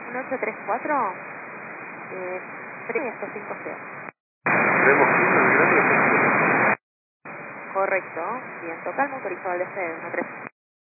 1834, esto 5C. Vemos que es Correcto, bien, total motorizado al deseo, 13.